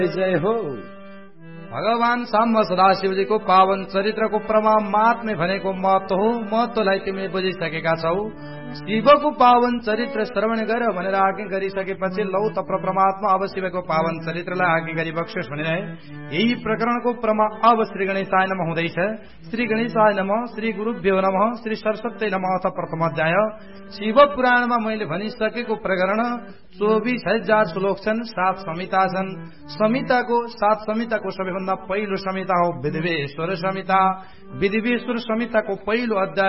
जय हो। भगवान साम्ब सदाशिवजीको पावन चरित्रको परमात्मै भनेको महत्व हो। महत्वलाई तिमीले बुझिसकेका छौ। शिवको पावन चरित्र श्रवण गर भनेर आज्ञा गरिसकेपछि लौ त परमात्मा अब शिवको पावन चरित्रलाई आज्ञा गरी बक्सोस् भनिरहे। यही प्रकरणको अब श्री गणेशाय नमः हुँदैछ। श्री गणेशाय नमः, श्री गुरुभ्यो नमः, श्री सरस्वती नमः अथ प्रथम अध्याय। शिव पुराणमा मैले भनिसकेको प्रकरण 24,000 श्लोक छन्, 7 संहिता छन्। सात संहिताको सबैभन्दा पहिलो संहिता हो विधिवेश्वर संहिता। विधिवेश्वर संहिताको पहिलो अध्याय